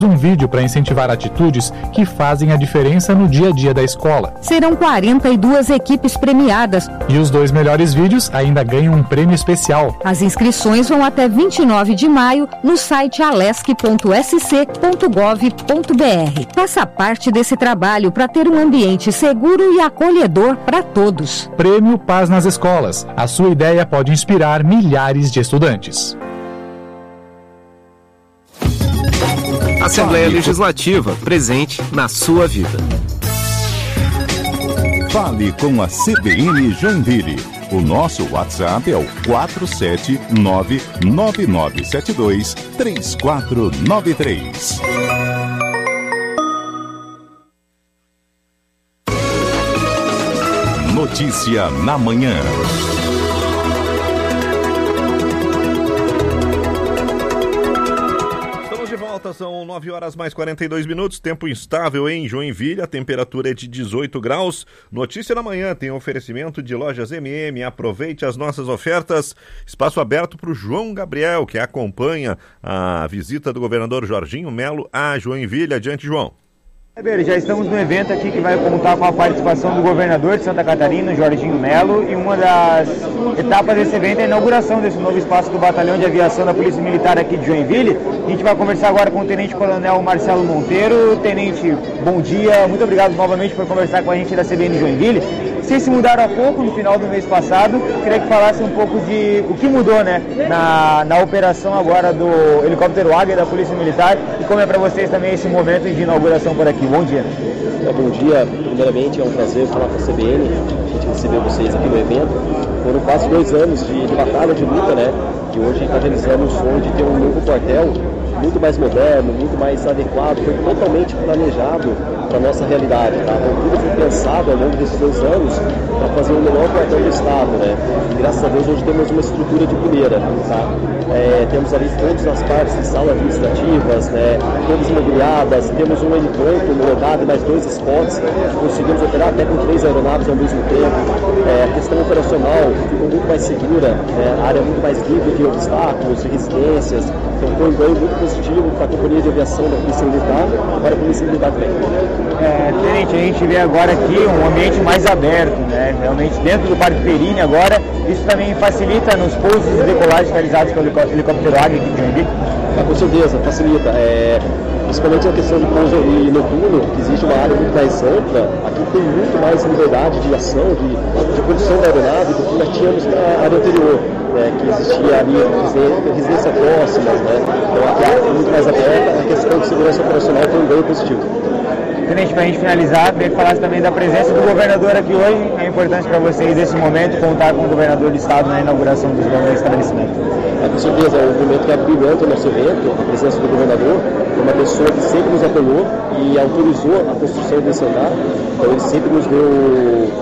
Um vídeo para incentivar atitudes que fazem a diferença no dia a dia da escola. Serão 42 equipes premiadas. E os 2 melhores vídeos ainda ganham um prêmio especial. As inscrições vão até 29 de maio no site alesc.sc.gov.br. Faça parte desse trabalho para ter um ambiente seguro e acolhedor para todos. Prêmio Paz nas Escolas. A sua ideia pode inspirar milhares de estudantes. Assembleia Legislativa, presente na sua vida. Fale com a CBN Joinville. O nosso WhatsApp é o 47999723493. Notícia na manhã. São 9 horas mais 42 minutos, tempo instável em Joinville, a temperatura é de 18 graus. Notícia na manhã tem oferecimento de lojas MM, aproveite as nossas ofertas. Espaço aberto para o João Gabriel, que acompanha a visita do governador Jorginho Melo a Joinville. Adiante, João. Já estamos no evento aqui que vai contar com a participação do governador de Santa Catarina, Jorginho Melo, e uma das etapas desse evento é a inauguração desse novo espaço do Batalhão de Aviação da Polícia Militar aqui de Joinville. A gente vai conversar agora com o Tenente Coronel Marcelo Monteiro. Tenente, bom dia, muito obrigado novamente por conversar com a gente da CBN Joinville. Vocês se mudaram há pouco, no final do mês passado, queria que falasse um pouco de o que mudou, né, na operação agora do helicóptero Águia da Polícia Militar e como é para vocês também esse momento de inauguração por aqui. Bom dia. Bom dia, primeiramente é um prazer falar com a CBN, a gente recebeu vocês aqui no evento. Foram quase 2 anos de batalha, de luta, né, e hoje está realizando o sonho de ter um novo quartel muito mais moderno, muito mais adequado, foi totalmente planejado para a nossa realidade, tá? Então, tudo foi pensado ao longo desses 2 anos para fazer o melhor quartel do estado, né? E graças a Deus hoje temos uma estrutura de primeira, tá? Temos ali todas as partes de salas administrativas, né? Todas imobiliadas, temos um helicóptero homologado e mais 2 spots, conseguimos operar até com 3 aeronaves ao mesmo tempo. A questão operacional ficou muito mais segura, a área muito mais livre de obstáculos, de resistências, então foi um ganho muito positivo para a Companhia de Aviação da Polícia Militar e para a Polícia Militar também. Tenente, a gente vê agora aqui um ambiente mais aberto, né? Realmente dentro do Parque Perini agora, isso também facilita nos pousos e decolagens realizados pelo helicóptero Águia aqui de Joinville? Com certeza, facilita. Principalmente a questão de pouso e noturno, que existe uma área muito mais ampla, aqui tem muito mais liberdade de ação, de condução da aeronave do que nós tínhamos na área anterior, né, que existia ali residência próximas, né? Então aqui é muito mais aberta, a questão de segurança operacional foi um ganho positivo. Tenente, para a gente finalizar, queria que falasse também da presença do governador aqui hoje. É importante para vocês, nesse momento, contar com o governador do estado na inauguração dos novos estabelecimentos. Com certeza, é um momento que abriu o nosso evento, a presença do governador, é uma pessoa que sempre nos apoiou e autorizou a construção desse andar, então ele sempre nos deu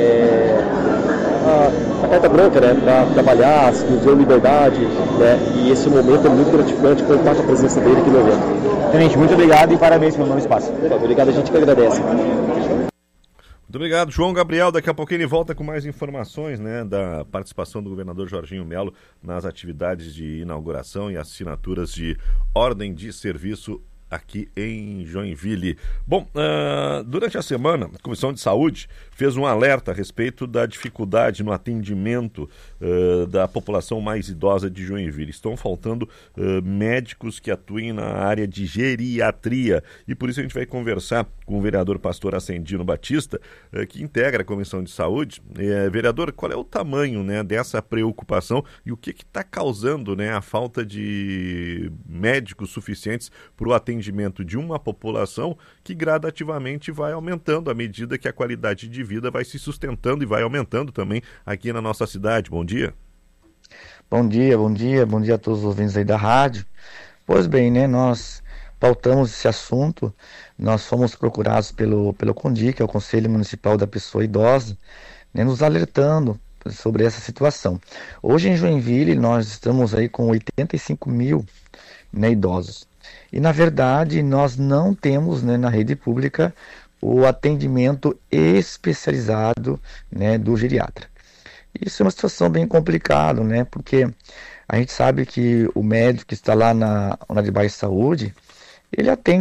a carta branca, né, para trabalhar, nos deu liberdade, né, e esse momento é muito gratificante contar com a presença dele aqui no evento. Tenente, muito obrigado e parabéns pelo novo espaço. Obrigado, a gente que agradece. Muito obrigado, João Gabriel. Daqui a pouquinho ele volta com mais informações, né, da participação do governador Jorginho Melo nas atividades de inauguração e assinaturas de ordem de serviço aqui em Joinville. Bom, durante a semana, a Comissão de Saúde fez um alerta a respeito da dificuldade no atendimento da população mais idosa de Joinville. Estão faltando médicos que atuem na área de geriatria e por isso a gente vai conversar com o vereador Pastor Ascendino Batista, que integra a Comissão de Saúde. Vereador, qual é o tamanho, né, dessa preocupação e o que está causando, né, a falta de médicos suficientes para o atendimento de uma população que gradativamente vai aumentando à medida que a qualidade de vida vai se sustentando e vai aumentando também aqui na nossa cidade. Bom dia. Bom dia a todos os ouvintes aí da rádio. Pois bem, né, nós pautamos esse assunto, nós fomos procurados pelo CONDI, que é o Conselho Municipal da Pessoa Idosa, né, nos alertando sobre essa situação. Hoje em Joinville nós estamos aí com 85 mil, né, idosos. E, na verdade, nós não temos, né, na rede pública o atendimento especializado, né, do geriatra. Isso é uma situação bem complicada, né, porque a gente sabe que o médico que está lá na unidade de baixa saúde, ele atende